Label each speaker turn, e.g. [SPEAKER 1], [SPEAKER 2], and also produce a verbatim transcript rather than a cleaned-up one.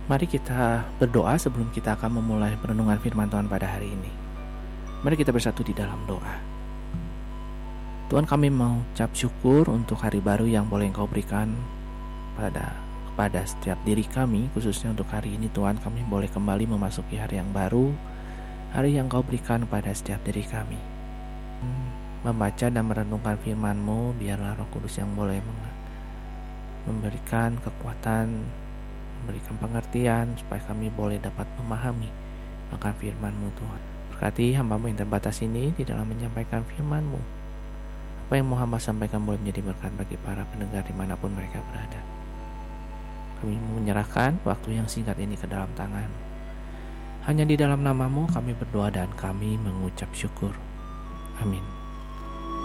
[SPEAKER 1] Mari kita berdoa sebelum kita akan memulai perenungan firman Tuhan pada hari ini. Mari kita bersatu di dalam doa. Tuhan, kami mengucap syukur untuk hari baru yang boleh Engkau berikan pada kepada setiap diri kami, khususnya untuk hari ini Tuhan, kami boleh kembali memasuki hari yang baru, hari yang Engkau berikan pada setiap diri kami. Membaca dan merenungkan firman-Mu, biarlah Roh Kudus yang boleh memberikan kekuatan, memberikan pengertian supaya kami boleh dapat memahami akan firman-Mu Tuhan. Berkati hamba-Mu yang terbatas ini di dalam menyampaikan firman-Mu. Apa yang mau hamba sampaikan boleh menjadi berkat bagi para pendengar dimanapun mereka berada. Kami menyerahkan waktu yang singkat ini ke dalam tangan. Hanya di dalam nama-Mu kami berdoa dan kami mengucap syukur. Amin.